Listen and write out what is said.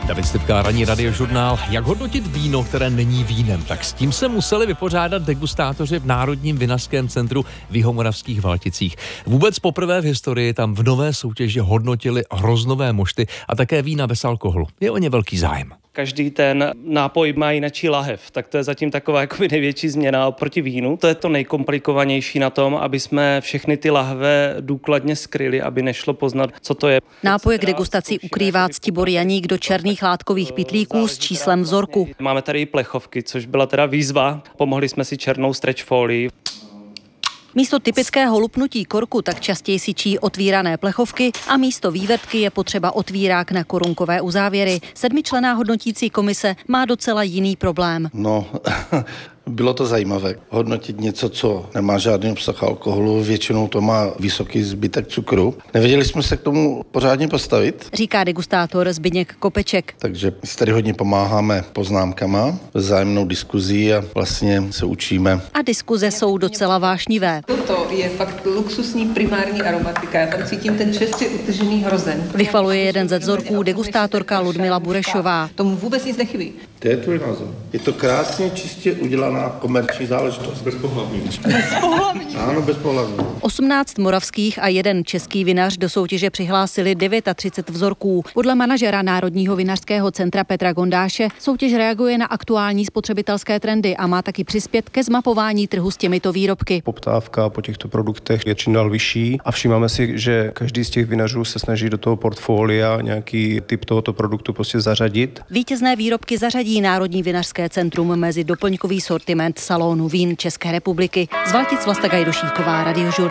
David Stipka, ranní radiožurnál. Jak hodnotit víno, které není vínem? Tak s tím se museli vypořádat degustátoři v Národním vinařském centru v Jihomoravských Valticích. Vůbec poprvé v historii tam v nové soutěži hodnotili hroznové mošty a také vína bez alkoholu. Je o ně velký zájem. Každý ten nápoj má jinačí lahev, tak to je zatím taková jakoby největší změna oproti vínu. To je to nejkomplikovanější na tom, aby jsme všechny ty lahve důkladně skryli, aby nešlo poznat, co to je. Nápoje k degustaci ukrývá Ctibor Janík do černých látkových pytlíků s číslem vzorku. Máme tady i plechovky, což byla teda výzva. Pomohli jsme si černou stretch folii. Místo typického lupnutí korku tak častěji syčí otvírané plechovky a místo vývrtky je potřeba otvírák na korunkové uzávěry. 7členná hodnotící komise má docela jiný problém. Bylo to zajímavé. Hodnotit něco, co nemá žádný obsah alkoholu, většinou to má vysoký zbytek cukru. Nevěděli jsme se k tomu pořádně postavit, říká degustátor Zbyněk Kopeček. Takže si tady hodně pomáháme poznámkama, vzájemnou diskuzí a vlastně se učíme. A diskuze jsou docela vášnivé. Toto je fakt luxusní primární aromatika. Já tam cítím ten čerstvě utržený hrozen. Vychvaluje jeden ze vzorků degustátorka Ludmila Burešová. Tomu vůbec nic nechybí. To je tvůj názor. Je to krásně čistě udělaná komerční záležitost. Bezpohlavní. Bezpohlavní. Ano, bezpohlavní. 18 moravských a jeden český vinař do soutěže přihlásili 39 vzorků. Podle manažera Národního vinařského centra Petra Gondáše soutěž reaguje na aktuální spotřebitelské trendy a má taky přispět ke zmapování trhu s těmito výrobky. Poptávka po těchto produktech je čím dál vyšší a všímáme si, že každý z těch vinařů se snaží do toho portfolia nějaký typ tohoto produktu prostě zařadit. Vítězné výrobky zařadí Národní vinařské centrum mezi doplňkový sortiment salonu vín České republiky. Z Valtic Vlasta Gajdošíková, Radiožurnál.